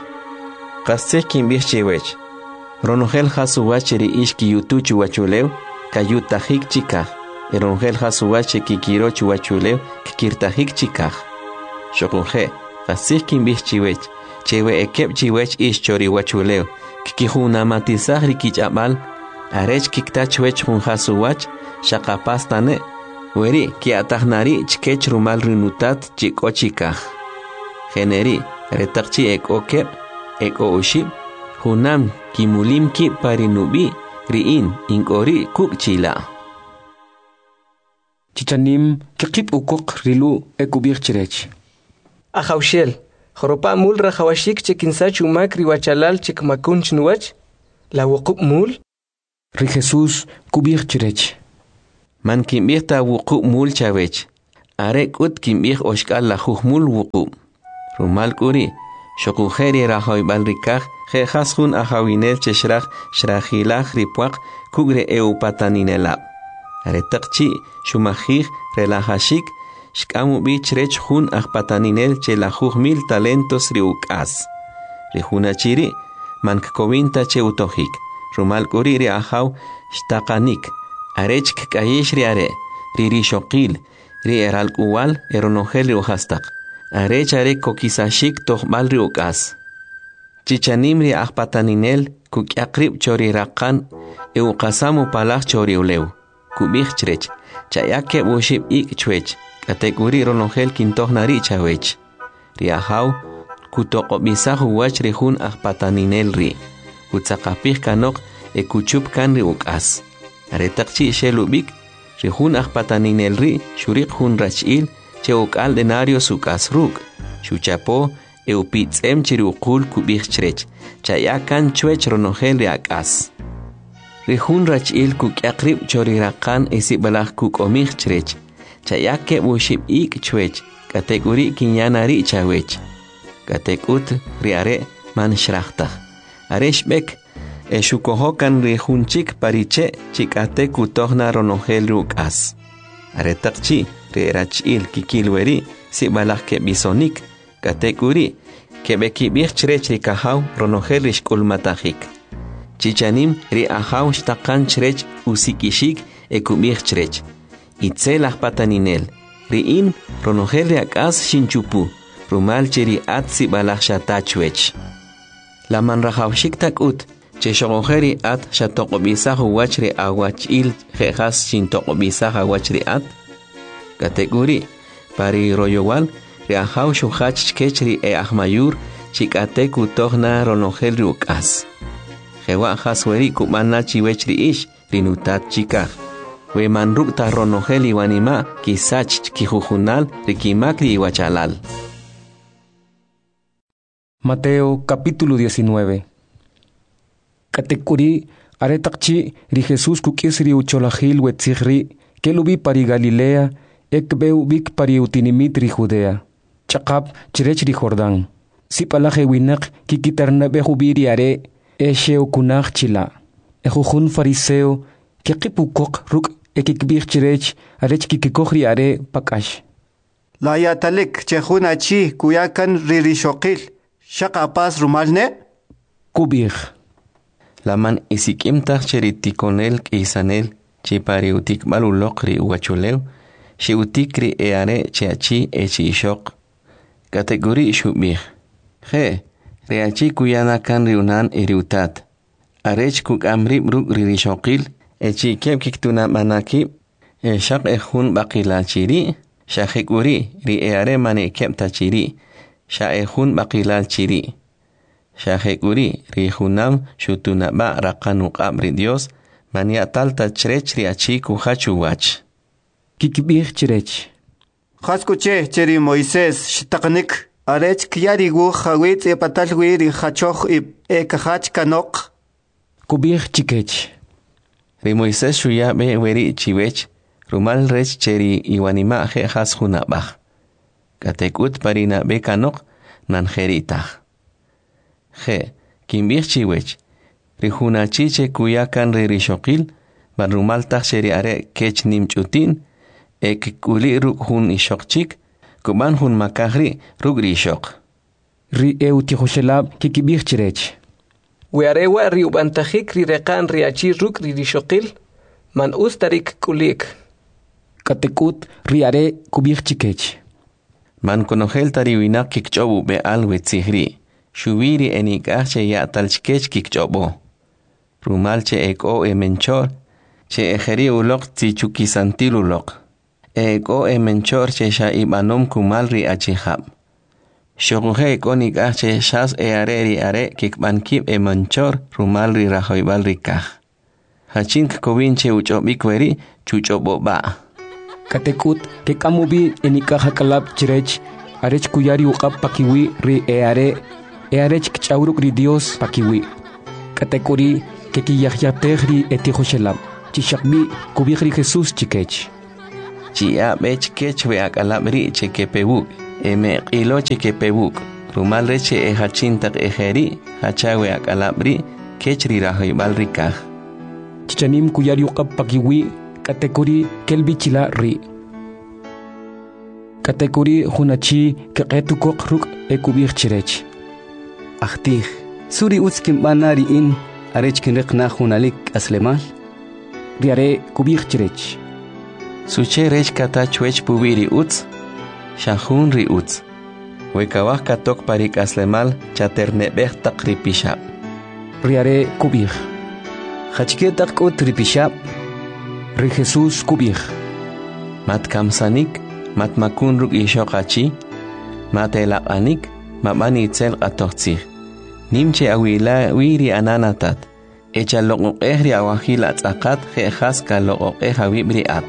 Qasih kimbih chiwech. Ronogel hasuwacheri ishki yutuchu wachulew kayutahik chikaj. E ronogel hasuwache kikirochu wachulew kikirtahik chikaj. Shokunje, qasih kimbih chiwech. Chewe ekep chiwech ish chori wachulew kikihunamatizaj rikichabal arech kiktachwech hun hasuwach shaqapastane weri kiatahnari chkech rumal rinutat chikochikaj. Generi retaqchi ekokep eko ushib hunam kimulimki parinubi riin inkori kukchila. Chichanim kikip ukok rilu ekubir chirech. Ajawshel, Joropa mul rajawashik chekinsa chumak riwachalal chekmakun chnuach. La wukup mul. Ri Jesús kubich chirech. Man kimbich ta wukup mul chavech. Arek ut kimbich oshkal la mul wukup. Rumal kuri. Shokujeri rajoybal rikaj. Jehashun ajawinel cheshraj shrajilaj ripuak kugre eupataninelab. Aretakchi shumajij relajashik. Shkamu bich rech hun ajpataninel chelajuj mil talentos riukas. Rijunachiri. Mankkovinta cheutojik. Rumal kuri ri ajaw shtakanik. Arech kayesh ri are. Riri shokil. Ri eral uwal eronojel ri uhastak. Arech are kokisashik tojbal ri ukas. Chichanim ri ajpataninel kukyaqrib chori raqan euqasamu palaj chori uleu. Kubij chrech. Chayake bushib ik chwech. Kategori ronojel kintohnari chawech. Ri ajaw kutoqobisahu wach ri hun ajpataninel ri. Kutsaqapij kanok ekuchup kan ri ukas. Aretakchi shelubik ri hun ajpataninel ri shurik hun rachil che ukal denario sukas ruk. Shuchapo eupitzem chiriukul kubij chrech. Chayakan chwech ronojel ri akas. Ri hun rachil kukyaqrib chori raqan esibalaj kukomij chrech. Chayake bushib ik chwech. Kategori kinyanari chawech. Katekut riare man shrachta. Areshbek eshukohokan rihunchik pariche chikate kutohna ronojel rukas. Aretakchi rerachil kikilweri si balak bisonik. Katekuri kebekibich chrech rikahaw ronojel rishkulmatajik. Chichanim ri ahaw shtakan chrech usikishik ekubich chrech. Itzelaj pataninel. Riin ronojel riakas shinchupu. Rumal cheri atsi balach shatachwech. La man rajawshik takut, che shogojeri at shatoqobisahu wachri awachil jejas chintoqobisaha wachri at. Kategori, pari royowal, riahaw shuhach kechri ahmayur, chikate kutohna ronojel riukas. Jewa hasweri kumana chiwechri ish, rinutat chikaj. We man rukta ronojel iwanima, kisach kijujunal, rikimakri iwachalal. Mateo capítulo 19. Katekuri aretakchi ri Jesús kukisri ucholajil wetzihri kelubi pari Galilea ekbeu bik pari utinimit ri Judea. Chakap chirech ri Jordán. Sipalaje winak kikitarnabe jubiri are esheo kunach chila. Ejujun fariseo kekipukok ruk ekikbich chirech arech kikikohri are pakash. La yatalik chehunachi kuyakan ririshokil. Shaqapas rumalne? Kubij. La man isikimtaj cheritikonel kisanel chipariutik malulokri uachuleu shiutikri eare cheachi echishok. Kategori shubij. Je, reachi kuyana kan riunan eriutat. Arech kuk amrib ruk ririshokil echi keb kiktuna manaki shaq ejun bakila chiri shaqikuri ri eare mane kebta chiri. Shaehun bakilal chiri. Shahekuri rihunam shutunaba raqanu qabri Dios mania talta chrech riachi kuhachu wach. Kikibich chrech. Khaskuche cheri Moisés shtaqnik arech kyarigu khawit e patalwi ri khachoch e khach kanok. Kubich chikech. Ri Moisés shuya be weri chiwech rumal rech cheri iwanima je has hunabach. Katekut parina bekanok nanjerita. Je, kimbich chiwech. Rijuna chiche kuyakan ririshokil, barumal tacheri are kech nimchutin, ek kuli ruk hun ishokchik, kuban hun makahri ruk rishok. Ri eutihoshelab kikibich chirech. Wearewa riubantajik rirekan riachi ruk ririshokil, man ustarik kulik. Katekut riare kubich chikech. Man konojel tariwinak kikchobu be alwetzihri. Shubiri enikache ya talchkech kikchobo. Rumalche eko menchor. Che ejeri ulok tichukisantil ulok. Eko menchor che sha ibanom kumalri achihab. Shoguhe eko nikache shas areri are kikbankib menchor rumalri rahoibal rikaj. Hachink kovinche uchobikweri chuchobo ba. Katekut ke kamubi enikaha kalab chirech arech kuyari uqab pakiwi ri arech kchawruk ri Dios pakiwi katekuri kekiyahyategri etihoshelab chishakbi kubihri Jesús chikech chia bech kech we akalabri chekepebuk eme qilo chekepebuk rumal reche hachintak ejeri hachawe akalabri kechri rahoybal rikaj chichanim kuyari uqab pakiwi katekuri kelbichila ri katekuri hunachi keqetukok ruk ekubih chirech ahtih suri utskim banari in arech kinriqna hunalik aslemal riare kubih chirech suche rech kata chwech pubiri uts shahun ri uts wekawah katok parik aslemal chaternebeh takripishab riare kubih hachke takot ripishab ri Jesús kubih mat kamsanik mat makun ruk ishoqachi mat elaqanik mabani itzel qatoqtzih nimche awila wiri ananatat echa loqoqehri awahil atzaqat jejas ka loqoqeh awibri at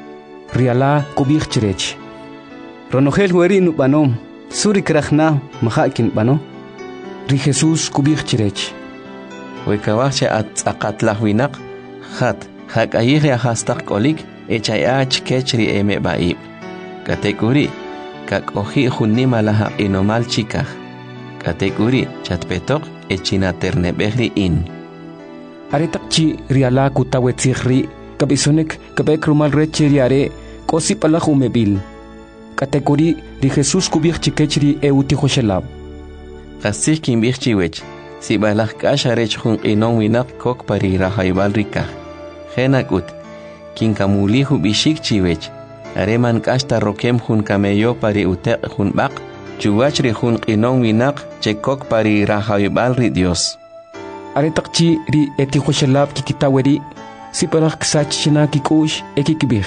riala kubih chirech ronohel weri nubanom suri krachna mahakin bano ri Jesús kubih chirech wekawahche atzaqat lahwinaq khat hakayihri ahastaq kolik echa yaach kechri eme baib katekuri kakohi junima laha inomal chikaj katekuri chatpetok echina ternebehri in aretakchi riala kutawetzihri kabisonek kabek rumal reche riare kosi palah umebil katekuri ri Jesús kubih chikechri eutihoshelab qasih kimbih chiwech sibalah kasharech jun inon winak kok pari rahaybal rikaj jenakut kinkamulihu bishik chiwech areman kasta rokem jun kameyo pari uteq jun baq chuwachri jun inon winak chekok pari rahaybal ri Dios aretakchi ri etihoshelab kikitaweri sipalah ksachina kikush ekikibih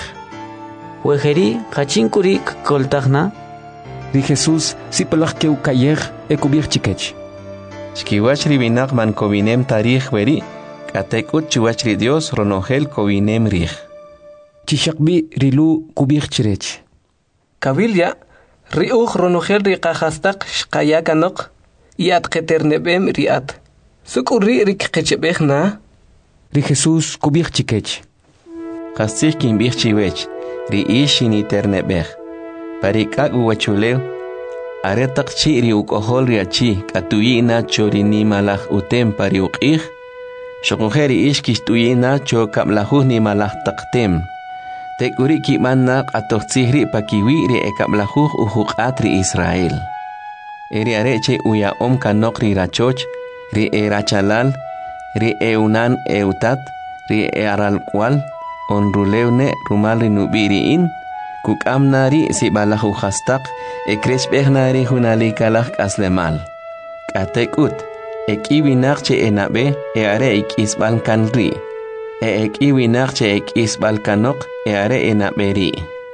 wejeri kachinkuri koltagna ri Jesús sipalah keukayej ekubih chikech chkiwachri winak man kobinem tarij weri katekut chuwachri Dios ronogel kobinem rij chishakbi rilu kubih chirech kabilya riuj ronogel riqajastaq shqayakanok yat qeternebem riat sukuri rikqechebejna ri Jesús kubih chikech qasih kimbih chiwech ri ishini ternebej parikak uwachulew aretaq chi ri ukohol riachi katuyina chorini malah utem pari uqij shoqojeri ishkish tuyina cho kablahuh ni malah taqtem tekuri kimanna qatoqtzihri pakiwi ri ekablahuh uhuqat ri Israel eri areche uya kanok ri rachoch ri erachalal ri eunan eutat ri aralkwal onrulewne rumal ri nubiri in kukamnari sibalahu khastaq ekreshbehnari hunalikalah aslemal katekut ekiwinaqche enabe eare ikisbal kanri ekiwinaqche ikisbal kanok eare enaberi.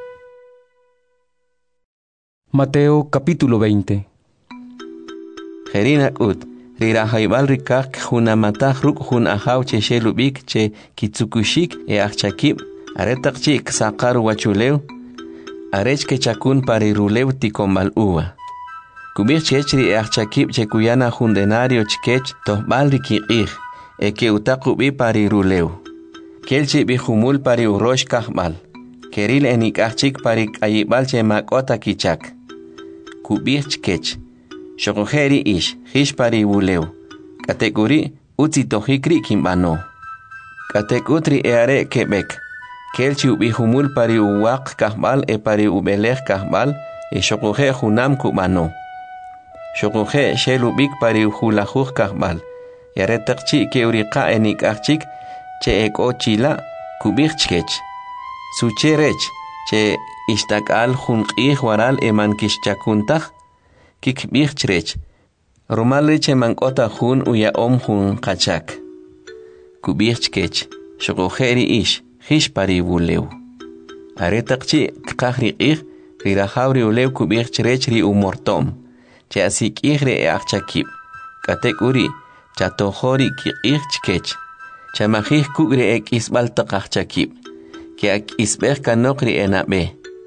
Mateo capítulo 20. Jerinakut rirahaybal rikak junamatah ruk jun ahaw che shelubik che kitsukushik achakib aretaqchik saqar wachulew arech ke chakun pari rulew tikombal uwa kubir chechri achakib che kuyana jun denario chkech tohbal rikiqij ke utaqubi pari rulew kelchi bi humul pari urosh kahbal keril enikachik pari ayibal che makota kichak kubir chkech shokojeri ish hish pari wulew kategori utzi tohikri kimbano kategutri eare kebek kelchi ubi humul pari uwaq kahbal pari ubelej kahbal shokoje junam kubano shokoje shelubik pari hulajuj kahbal yaretakchi ke uriqa enikachik che ekochila kubik chkech sucherech che ishtakal junqij waral eman kishchakuntaj kikbih chrech romal leche mankota jun uya jun qachak kubih chkech shokojeri ish hish pari wulew aretaqchi qahri qih rirahawri ulew kubih chrech ri umortom che asikih re achakib katekuri chatohori kiqih chkech chamajih kugre ek isbal taqachakib ke ak isbeh kanok ri enabe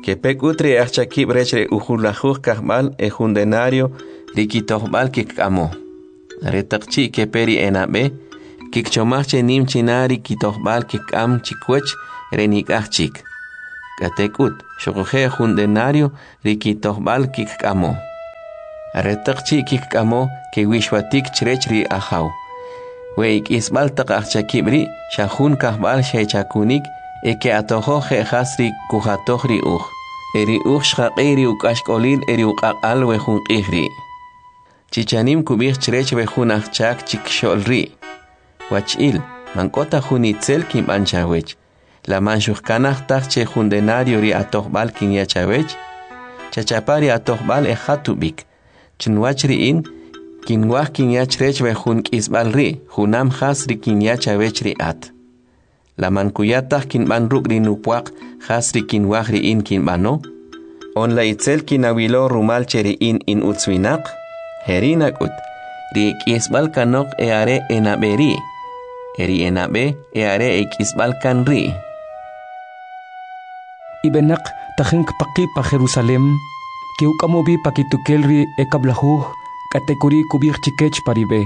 que pek utri achakib rechre ujulajuj kahmal ejundenario rikitohbal kikamo. Retakchi que peri enabe kikchomache nim chinari kitohbal kikam chikwech renikachik. Katekut shokuje jundenario rikitohbal kikamo. Retakchi kikamo que wishwatik chrechri ahaw. Weik isbal tak achakibri shahun kahbal shechakunik eke atojo hasri kujatohri eri shaqiri ukashkolil eri uqaqal wejun qihri. Chichanim kubich chrech wejun achak chikxolri. Wachil mankota junitzel kim anchawech. La manshujkanaj takche jundenario ri atohbal kin yachawech. Chachapari atohbal ehatubik. Chinwachri in kinwaj kin yachrech wejun kisbal ri junam hasri kin yachawech ri at. La mankuyataj kin ban rukri nupuak hasri kin wajri in kin bano. On la itzel kin awilo rumal cheri in utzwinak. Herinak ut. Ri kisbal kanok eare enaberi. Eri enabe eare kisbal kanri. Ibenak tajink paki pa Jerusalem. Que ukamobi pakitukelri ekablahuj katekuri kubir chikech paribe.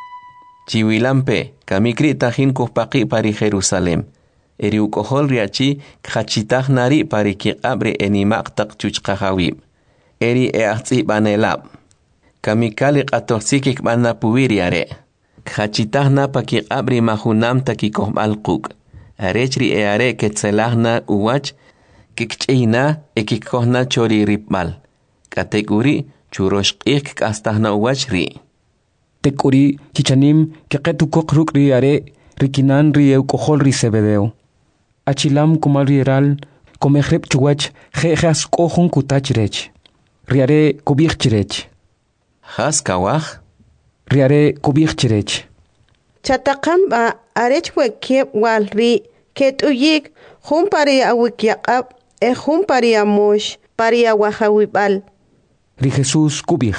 Chiwilampe, kamikri tajin kupaki pari Jerusalem. Eri ukohol riachi khachitaj nari pari kiqabre enimaq tak chuchqahawib. Eri eahtzi banelab. Kamikali qatoxikik banna puwiriare. Khachitaj na pakiqabri mahunam takikohbal quk. Arechri eare ketzelahna uwach kikchina ekikohna chori ripmal. Katekuri churoshqik kastahna uwach ri. Tekuri chichanim keketu kokruk riare rikinan ri eukohol ri sebedeo. Achilam kumal rieral komehrep chuwach jejas kohun kutachrech. Riare kubirchrech. Has kawaj? Riare kubirchrech. Chatakamba arechwe kiep wal ri ketuyik humpari awikyaqab humpari amush pari awahawibal. Ri Jesús kubij.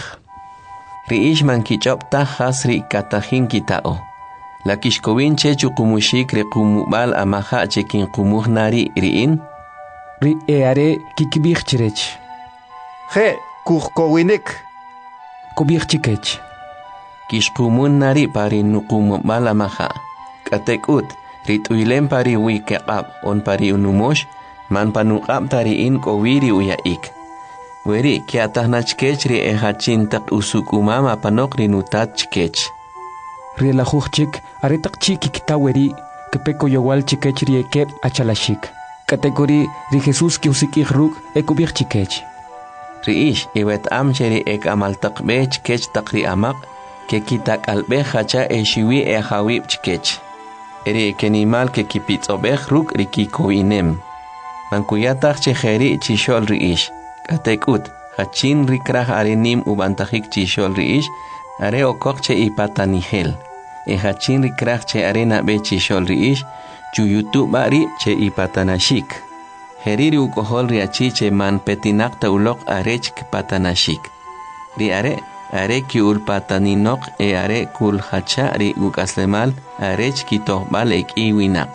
Ri ishman kichopta hasri katajin kitao. La kishkowin chechu kumushik ri kumubal amaha chekin kumuj nari riin. Ri eare kikibij chirech. Je kuhkowinik. Kubij chikech. Kishkumun nari pari nukumubal amaha. Katekut ri tuilen pari wikaqab on pari unumosh man panuqab tariin kowiri uyaik. Weri kiatahnachkech ri ehachintak usukumama panok nutat chkech. Ri la hujchik aretak chiki kitaweri kepeko yowal chikech ri ekep achalashik. Kategori ri Jesús ki usikik ruk ekubir chikech. Ri ish iwet amcheri ek amaltak be chkech takri amak ke kitak albe hacha eshiwi ehawib chkech. Eri ekenimal ke kipitsobeh ruk ri kikowinem. Mankuyatak chejeri chishol ri ish. Katekut, hachin rikraj arenim ubantajik chishol riish, are okokche ipatanihel. Hachin rikraj che arena be chishol riish, chuyutu bari che ipatanashik. Heriri ukohol riachi che man petinak taulok arech patanashik. Ri are ki ulpataninok are kul hacha ri ukaslemal arech kitohbal ek iwinak.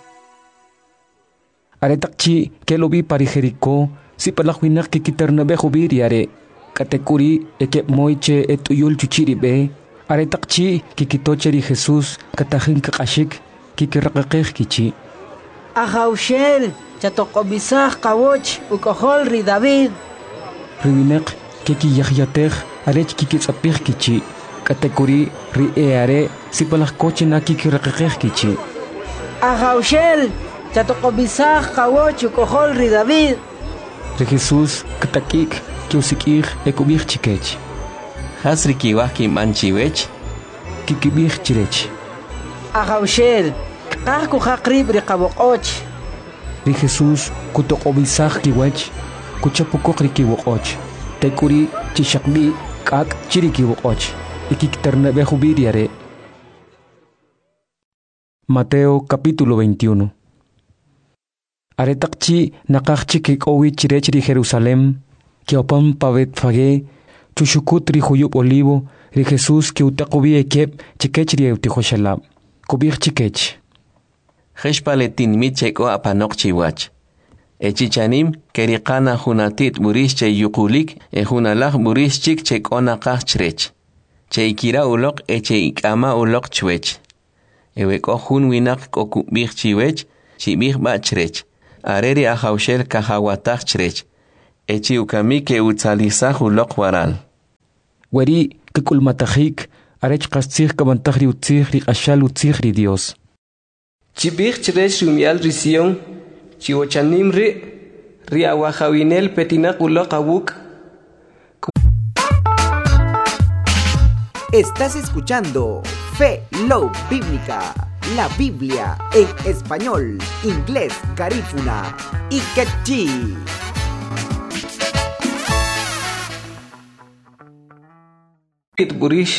Are takchi kelobi pari Jericó. Si palakwinak kikitarnabe hubiriare, katekuri ekep moiche etuyul chuchiribe, are takchi kikitocheri Jesús katajin kakashik kikiraqaqej kichi. Ahaushel, chatokobisaj kawoch ukohol ri David. Riwinek kikiyajyatej arech kikitsapij kichi, katekuri ri eare si palakkoche na kikiraqaqej kichi. Ahaushel, chatokobisaj kawoch ukohol ri David. Ri Jesús katakik kiusikij ekubij chikech. Hasri kiwaj kimanchiwech. Kikibij chirech. Ahaushel, kahku hakrib ri kawokoch. Ri Jesús kutokobisaj kiwech, kuchapukok ri kiwokoch. Tekuri chishakbi kak chiri kiwokoch. Ikiktarnabe hubiriare. Mateo capítulo 21. Aretakchi nakakchi kikowi chirechri Jerusalem, kiopam pavet fage, chushukut ri huyub olivo, ri Jesús ki utakobi ekep chikechri eutihoshalab. Kubir chikech. Jeshpaletin micheko apanok chiwach. Chichanim kerikana hunatit buris che yukulik hunalaj buris chik che kona kachrech. Che ikira ulok che ikama ulok chwech. Eweko hun winak kokubich chiwech, chibich bachrech. Areri ahaushel kahawatach chrech. Echi ukami ke utzalisaj ulok waral. Weri kekulmatahik arech kastzich kabantahri utzihri ashal utzihri Dios. Chibich chrech rumial risión. Chiwochanim ri awahawinel petinak ulok awuk. Estás escuchando Fe Love Bíblica, la Biblia en español, inglés, garífuna y quechí. Burish